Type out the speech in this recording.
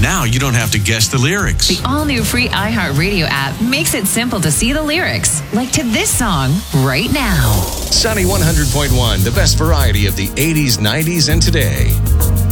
Now you don't have to guess the lyrics. The all-new free iHeartRadio app makes it simple to see the lyrics, like to this song right now. Sunny 100.1, the best variety of the 80s, 90s, and today.